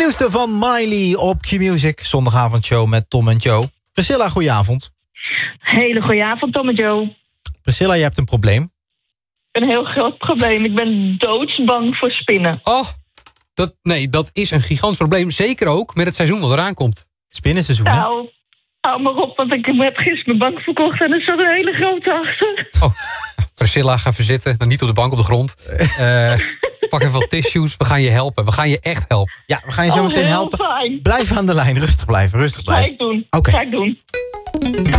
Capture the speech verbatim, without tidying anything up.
nieuwste van Miley op Q-Music. Zondagavondshow met Tom en Joe. Priscilla, goedenavond. Hele goeie avond, Tom en Joe. Priscilla, je hebt een probleem. Een heel groot probleem. Ik ben doodsbang voor spinnen. Oh, dat, nee, dat is een gigantisch probleem. Zeker ook met het seizoen wat eraan komt. Spinnenseizoen, hè? Nou, hou maar op, want ik heb gisteren mijn bank verkocht en er zat een hele grote achter. Oh, Priscilla, ga even zitten. Nou, niet op de bank, op de grond. Uh, pak even wat tissues. We gaan je helpen. We gaan je echt helpen. Ja, we gaan je zo Oh, meteen heel helpen. fijn. Blijf aan de lijn. Rustig blijven, rustig Ga blijven. ik doen. Oké. Ga ik doen.